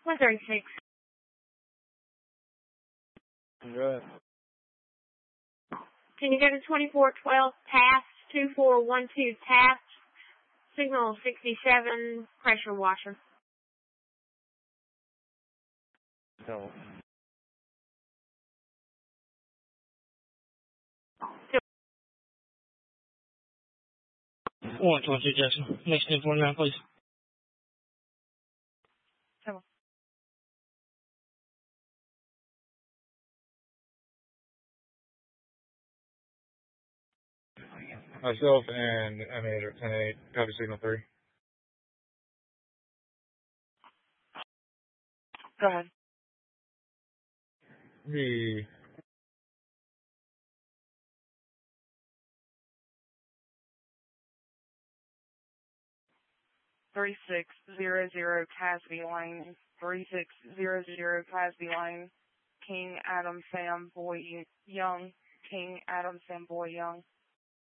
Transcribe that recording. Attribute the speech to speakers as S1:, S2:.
S1: 136.
S2: Good.
S1: Can you go to 2412 Taft, 2412 Taft, signal 67, pressure washer.
S2: No. 122 Jackson. Next 1049, please.
S1: Come on.
S2: Myself and M8 or 10-8, copy signal 3.
S1: Go ahead.
S2: The
S3: 3600 Casby Lane, 3600 Casby Lane, King Adam Sam Boy Young, King Adam Sam Boy Young.